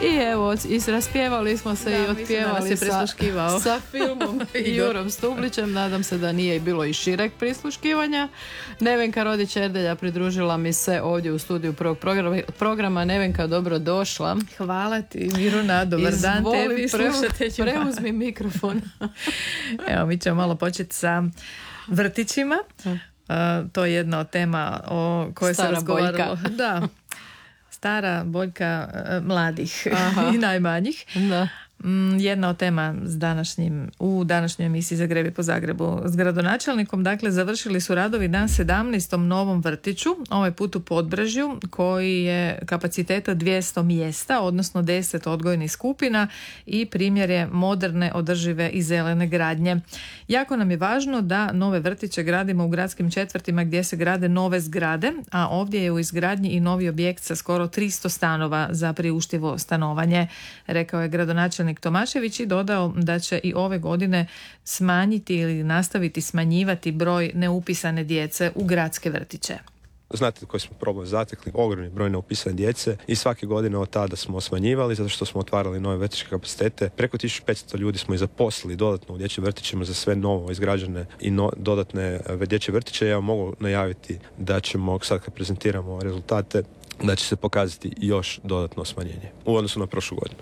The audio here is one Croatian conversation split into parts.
I evo, raspjevali smo se i otpjevali sa filmom i Jurom Stublićem. Nadam se da nije bilo i šireg prisluškivanja. Nevenka Rodić-Erdelja pridružila mi se ovdje u studiju prvog programa. Nevenka, dobro došla. Hvala ti, Miruna, dobar dan tebi, slušateljima. Preuzmi mikrofon. Evo, mi ćemo malo početi sa vrtićima. To je jedna od tema o kojoj se razgovaralo. Da, stara boljka mladih i najmanjih. Da. Jedna od tema u današnjoj emisiji Zagrebi po Zagrebu s gradonačelnikom. Dakle, završili su radovi na 17. novom vrtiću, ovaj put u Podbrežju, koji je kapaciteta 200 mjesta, odnosno 10 odgojnih skupina i primjer je moderne, održive i zelene gradnje. Jako nam je važno da nove vrtiće gradimo u gradskim četvrtima gdje se grade nove zgrade, a ovdje je u izgradnji i novi objekt sa skoro 300 stanova za priuštivo stanovanje, rekao je gradonačelnik Tomašević i dodao da će i ove godine smanjiti ili nastaviti smanjivati broj neupisane djece u gradske vrtiće. Znate koji smo problem zatekli, ogromni broj neupisane djece i svake godine od tada smo smanjivali zato što smo otvarali nove vrtićke kapacitete. Preko 1500 ljudi smo i zaposlili dodatno u dječjim vrtićima za sve novo izgrađene i dodatne dječje vrtiće. Ja mogu najaviti da ćemo, sad kad prezentiramo rezultate, da će se pokazati još dodatno smanjenje u odnosu na prošlu godinu.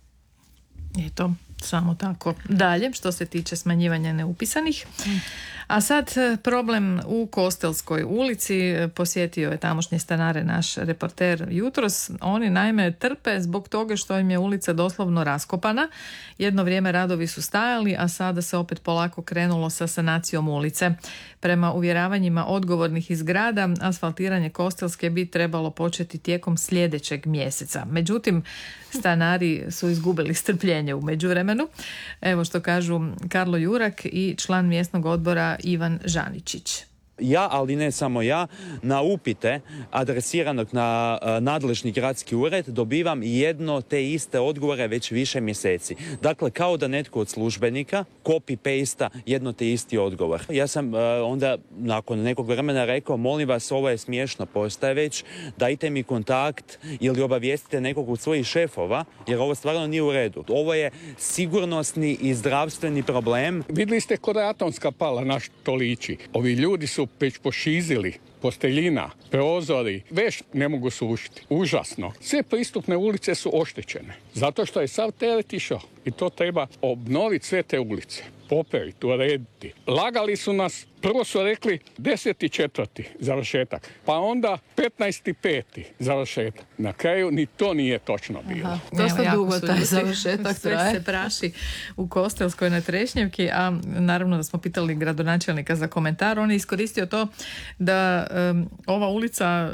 Eto, samo tako. Dalje, što se tiče smanjivanja neupisanih. A sad problem u Kostelskoj ulici. Posjetio je tamošnje stanare naš reporter jutros. Oni naime trpe zbog toga što im je ulica doslovno raskopana. Jedno vrijeme radovi su stajali, a sada se opet polako krenulo sa sanacijom ulice. Prema uvjeravanjima odgovornih iz grada, asfaltiranje Kostelske bi trebalo početi tijekom sljedećeg mjeseca. Međutim, stanari su izgubili strpljenje u međuvremenu. Evo što kažu Karlo Jurak i član mjesnog odbora Ivan Žaničić. Ja, ali ne samo ja, na upite adresiranog na nadležni gradski ured dobivam jedno te iste odgovore već više mjeseci. Dakle, kao da netko od službenika copy-pasta jedno te isti odgovor. Ja sam onda nakon nekog vremena rekao, molim vas, ovo je smiješno postaje već, dajte mi kontakt ili obavijestite nekog od svojih šefova, jer ovo stvarno nije u redu. Ovo je sigurnosni i zdravstveni problem. Vidjeli ste kod je atomska pala, na što liči. Ovi ljudi su već pošizili, posteljina, prozori, već ne mogu sušiti. Užasno. Sve pristupne ulice su oštećene. Zato što je sav teret išao. I to treba obnoviti sve te ulice. Popraviti, urediti. Lagali su nas, prvo su rekli 10.4. završetak, pa onda 15.5. završetak. Na kraju ni to nije točno bilo. Dosta dugo taj završetak sve se praši u Kostelskoj na Trešnjevki, a naravno da smo pitali gradonačelnika za komentar. On je iskoristio to da ova ulica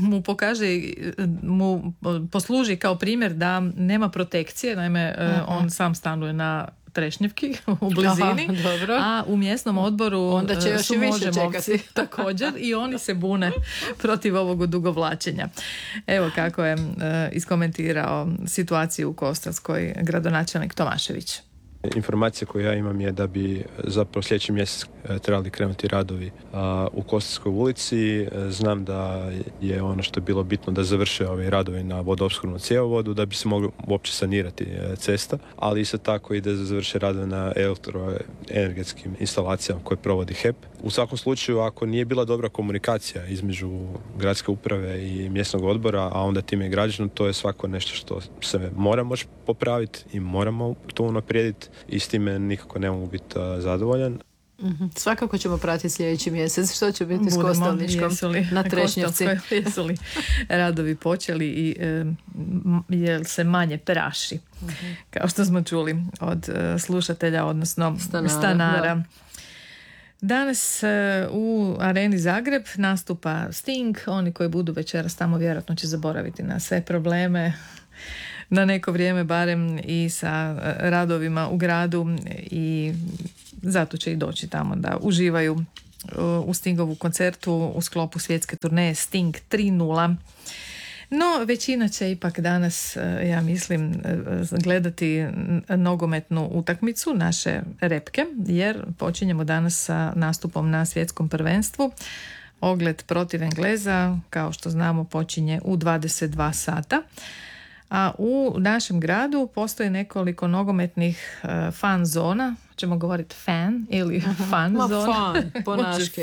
mu posluži kao primjer da nema protekcije. Naime, on sam stanuje na Trešnjevki u blizini. Aha, dobro. A u mjesnom odboru onda će još i više čekati također i oni se bune protiv ovog odugovlačenja. Evo kako je iskomentirao situaciju u Kostelskoj gradonačelnik Tomašević. Informacija koju ja imam je da bi zapravo sljedeći mjesec trebali krenuti radovi u Kostelskoj ulici. Znam da je ono što je bilo bitno da završe ovi radovi na vodoopskrbnom cjevovodu da bi se moglo uopće sanirati cesta, ali isto tako i da završe radovi na elektroenergetskim instalacijama koje provodi HEP. U svakom slučaju, ako nije bila dobra komunikacija između gradske uprave i mjesnog odbora, a onda time i građana, to je svako nešto što se mora moći popraviti i moramo to unaprijediti i s time nikako ne mogu biti zadovoljan. Svakako ćemo pratiti sljedeći mjesec što će biti s Kostelničkom na Trešnjevci. Jesu li radovi počeli i jel se manje praši, kao što smo čuli od slušatelja, odnosno stanara. Da. Danas u Areni Zagreb nastupa Sting. Oni koji budu večeras tamo vjerojatno će zaboraviti na sve probleme na neko vrijeme barem i sa radovima u gradu i zato će i doći tamo da uživaju u Stingovu koncertu u sklopu svjetske turneje Sting 3.0. No, većina će ipak danas, ja mislim, gledati nogometnu utakmicu naše Repke, jer počinjemo danas sa nastupom na svjetskom prvenstvu. Ogled protiv Engleza, kao što znamo, počinje u 22 sata. A u našem gradu postoji nekoliko nogometnih fan zona, ćemo govoriti fan ili fan zona. Fan, po naški.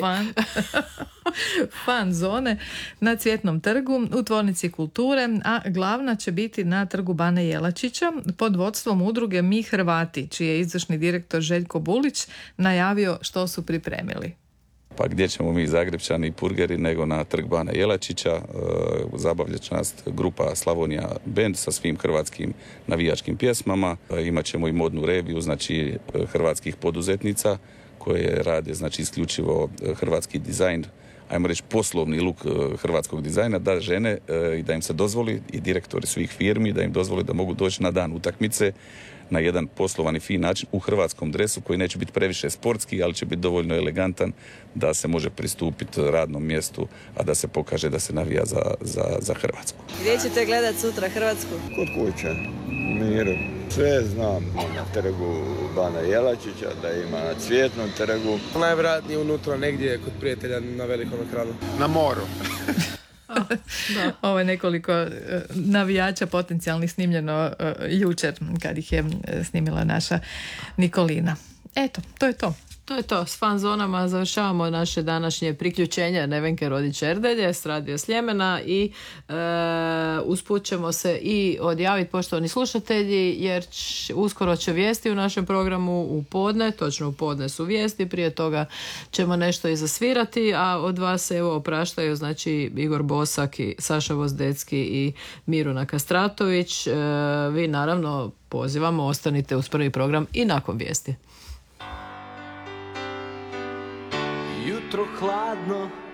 Fan zone na Cvjetnom trgu u Tvornici kulture, a glavna će biti na trgu Bane Jelačića pod vodstvom udruge Mi Hrvati, čiji je izvršni direktor Željko Bulić najavio što su pripremili. Pa gdje ćemo mi Zagrebčani i purgeri nego na trg Bana Jelačića. Zabavljat će nas grupa Slavonija Band sa svim hrvatskim navijačkim pjesmama. Imat ćemo i modnu reviju, znači hrvatskih poduzetnica koje rade znači isključivo hrvatski dizajn, ajmo reći poslovni luk hrvatskog dizajna, da žene i da im se dozvoli i direktori svih firmi da im dozvoli da mogu doći na dan utakmice na jedan poslovan i fin način u hrvatskom dresu koji neće biti previše sportski, ali će biti dovoljno elegantan da se može pristupiti radnom mjestu, a da se pokaže da se navija za Hrvatsku. Gdje ćete gledati sutra Hrvatsku? Kod kuće, miru. Sve znam na trgu Bana Jelačića, da ima na Cvjetnom trgu. Najvjerojatnije unutra negdje kod prijatelja na velikom ekranu. Na moru. Ovo je nekoliko navijača potencijalnih snimljeno jučer kad ih je snimila naša Nikolina. Eto, to je to. To je to. S fan zonama završavamo naše današnje priključenje Nevenke Rodić-Erdelje s Radio Sljemena i usput ćemo se i odjaviti, poštovani slušatelji, jer uskoro će vijesti u našem programu u podne, točno u podne su vijesti, prije toga ćemo nešto i zasvirati, a od vas se evo opraštaju znači Igor Bosak i Saša Vozdecki i Miruna Kastratović. Vi naravno pozivamo, ostanite uz prvi program i nakon vijesti. Jutro hladno,